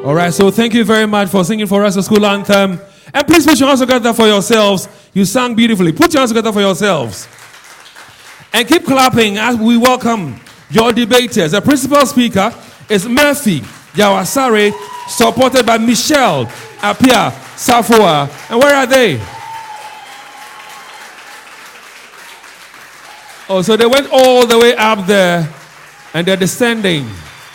All right, so thank you very much for singing for us the school anthem. And please put your hands together for yourselves. You sang beautifully. Put your hands together for yourselves. And keep clapping as we welcome your debaters. The principal speaker is Murphy Yawasare, supported by Michelle Apia Safoa. And where are they? Oh, so they went all the way up there and they're descending.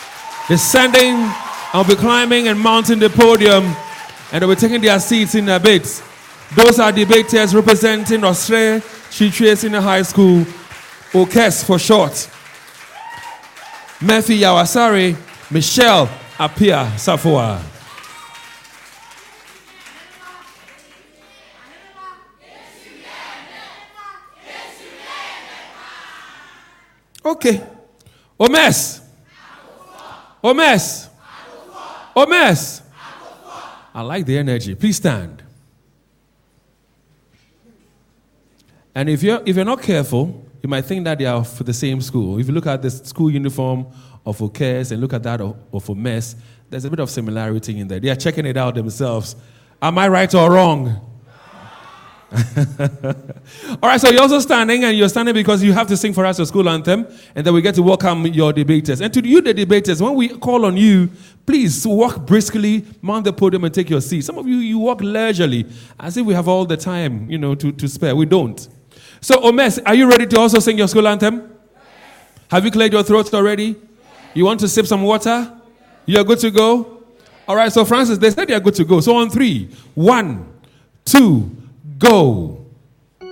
I'll be climbing and mounting the podium, and they'll be taking their seats in a bit. Those are debaters representing Australia Chichwe Senior High School, OKES for short. Murphy Yawasare, Michelle Apia Safoa. Okay. Omes. I like the energy. Please stand. And if you're not careful, you might think that they are for the same school. If you look at the school uniform of OKES and look at that of Omes, there's a bit of similarity in there. They are checking it out themselves. Am I right or wrong? All right, so you're also standing, and you're standing because you have to sing for us the school anthem, and then we get to welcome your debaters. And to you, the debaters, when we call on you, please walk briskly, mount the podium, and take your seat. Some of you walk leisurely, as if we have all the time, to spare. We don't. So, Omes, are you ready to also sing your school anthem? Yes. Have you cleared your throat already? Yes. You want to sip some water? Yes. You're good to go? All right, so Francis, they said they're good to go. So on 3, 1, 2, go.